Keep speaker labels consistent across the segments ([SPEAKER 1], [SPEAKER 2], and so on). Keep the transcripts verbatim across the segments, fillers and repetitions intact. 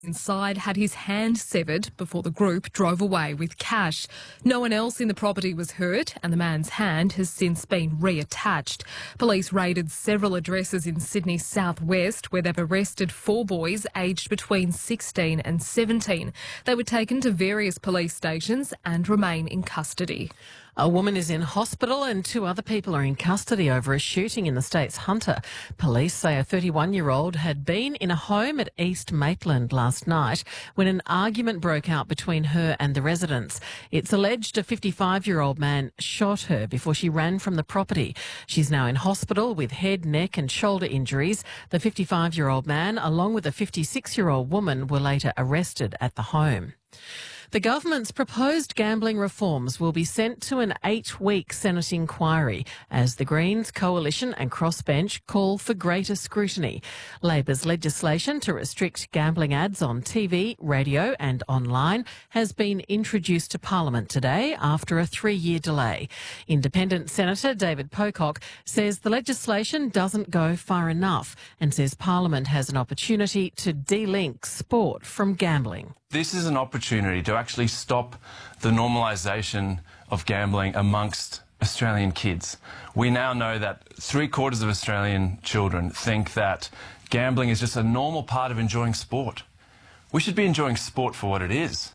[SPEAKER 1] inside had his hand severed before the group drove away with cash. No one else in the property was hurt and the man's hand has since been reattached. Police raided several addresses in Sydney's southwest where they've arrested four boys aged between sixteen and seventeen. They were taken to various police stations and remain in custody.
[SPEAKER 2] A woman is in hospital and two other people are in custody over a shooting in the state's Hunter. Police say a thirty-one-year-old had been in a home at East Maitland last night when an argument broke out between her and the residents. It's alleged a fifty-five-year-old man shot her before she ran from the property. She's now in hospital with head, neck and shoulder injuries. The fifty-five-year-old man, along with a fifty-six-year-old woman, were later arrested at the home. The government's proposed gambling reforms will be sent to an eight-week Senate inquiry as the Greens, Coalition and Crossbench call for greater scrutiny. Labor's legislation to restrict gambling ads on T V, radio and online has been introduced to Parliament today after a three-year delay. Independent Senator David Pocock says the legislation doesn't go far enough and says Parliament has an opportunity to de-link sport from gambling.
[SPEAKER 3] This is an opportunity to actually stop the normalisation of gambling amongst Australian kids. We now know that three quarters of Australian children think that gambling is just a normal part of enjoying sport. We should be enjoying sport for what it is.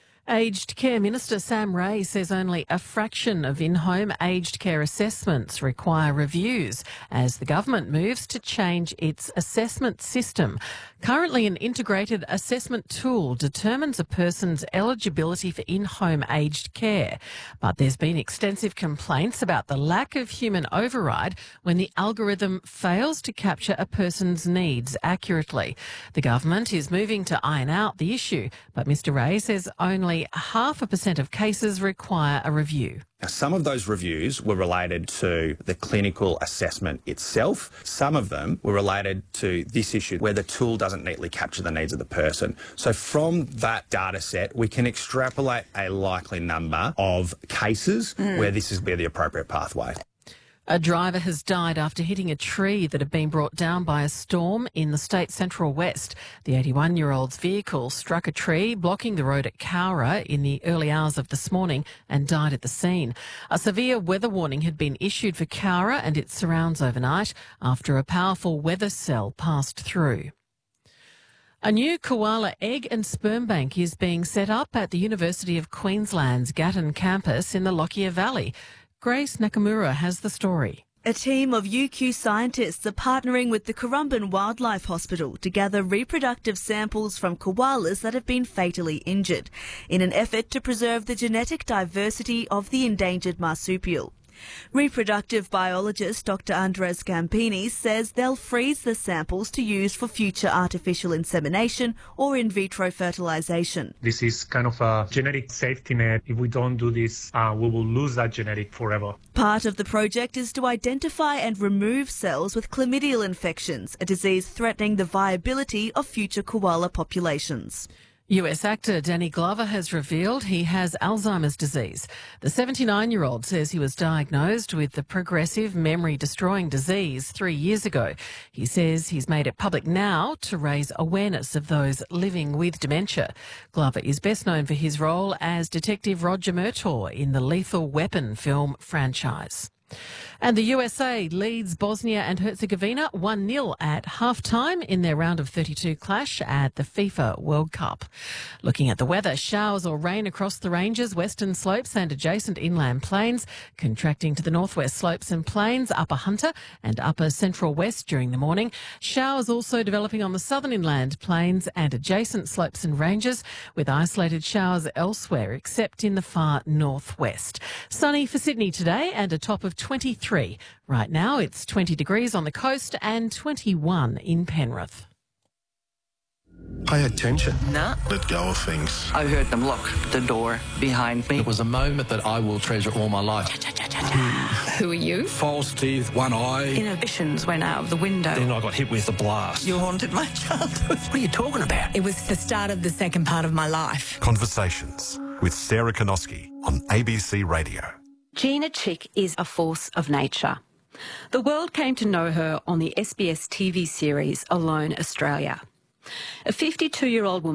[SPEAKER 2] Aged Care Minister Sam Ray says only a fraction of in-home aged care assessments require reviews as the government moves to change its assessment system. Currently, an integrated assessment tool determines a person's eligibility for in-home aged care. But there's been extensive complaints about the lack of human override when the algorithm fails to capture a person's needs accurately. The government is moving to iron out the issue, but Mr Ray says only half a percent of cases require a review.
[SPEAKER 4] Now, some of those reviews were related to the clinical assessment itself. Some of them were related to this issue where the tool doesn't neatly capture the needs of the person. So from that data set, we can extrapolate a likely number of cases mm. where this is where the appropriate pathway.
[SPEAKER 2] A driver has died after hitting a tree that had been brought down by a storm in the state's central west. The eighty-one-year-old's vehicle struck a tree blocking the road at Cowra in the early hours of this morning and died at the scene. A severe weather warning had been issued for Cowra and its surrounds overnight after a powerful weather cell passed through. A new koala egg and sperm bank is being set up at the University of Queensland's Gatton campus in the Lockyer Valley. Grace Nakamura has the story.
[SPEAKER 5] A team of U Q scientists are partnering with the Currumbin Wildlife Hospital to gather reproductive samples from koalas that have been fatally injured in an effort to preserve the genetic diversity of the endangered marsupial. Reproductive biologist Doctor Andres Campini says they'll freeze the samples to use for future artificial insemination or in vitro fertilization.
[SPEAKER 6] This is kind of a genetic safety net. If we don't do this, uh, we will lose that genetic forever.
[SPEAKER 5] Part of the project is to identify and remove cells with chlamydial infections, a disease threatening the viability of future koala populations.
[SPEAKER 2] U S actor Danny Glover has revealed he has Alzheimer's disease. The seventy-nine-year-old says he was diagnosed with the progressive memory-destroying disease three years ago. He says he's made it public now to raise awareness of those living with dementia. Glover is best known for his role as Detective Roger Murtaugh in the Lethal Weapon film franchise. And the U S A leads Bosnia and Herzegovina one nil at half-time in their round of thirty-two clash at the FIFA World Cup. Looking at the weather, showers or rain across the ranges, western slopes and adjacent inland plains, contracting to the northwest slopes and plains, upper Hunter and upper central west during the morning. Showers also developing on the southern inland plains and adjacent slopes and ranges, with isolated showers elsewhere except in the far northwest. Sunny for Sydney today and a top of twenty-three. Right now it's twenty degrees on the coast and twenty-one in Penrith.
[SPEAKER 7] Pay attention.
[SPEAKER 8] Nah.
[SPEAKER 7] Let go of things.
[SPEAKER 8] I heard them lock the door behind me.
[SPEAKER 9] It was a moment that I will treasure all my life.
[SPEAKER 8] Who are you?
[SPEAKER 9] False teeth, one eye.
[SPEAKER 8] Inhibitions went out of the window.
[SPEAKER 9] Then I got hit with a blast.
[SPEAKER 8] You haunted my childhood.
[SPEAKER 9] What are you talking about?
[SPEAKER 8] It was the start of the second part of my life.
[SPEAKER 10] Conversations with Sarah Konoski on A B C Radio.
[SPEAKER 11] Gina Chick is a force of nature. The world came to know her on the S B S T V series Alone Australia. A fifty-two-year-old woman